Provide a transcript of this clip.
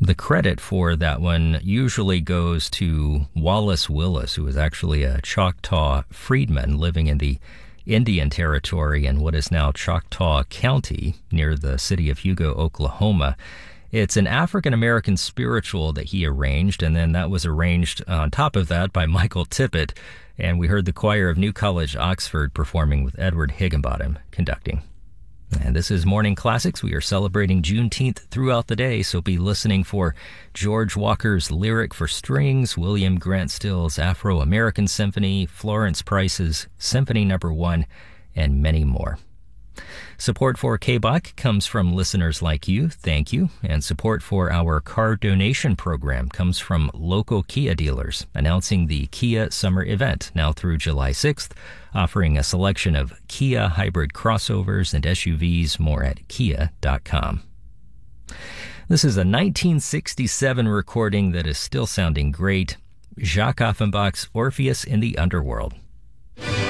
The credit for that one usually goes to Wallace Willis, who was actually a Choctaw freedman living in the Indian Territory in what is now Choctaw County near the city of Hugo, Oklahoma. It's an African-American spiritual that he arranged, and then that was arranged on top of that by Michael Tippett, and we heard the choir of New College, Oxford, performing with Edward Higginbottom conducting. And this is Morning Classics. We are celebrating Juneteenth throughout the day, so be listening for George Walker's Lyric for Strings, William Grant Still's Afro-American Symphony, Florence Price's Symphony No. 1, and many more. Support for KBOC comes from listeners like you. Thank you. And support for our car donation program comes from local Kia dealers, announcing the Kia Summer Event now through July 6th, offering a selection of Kia hybrid crossovers and SUVs. More at kia.com. This is a 1967 recording that is still sounding great. Jacques Offenbach's Orpheus in the Underworld.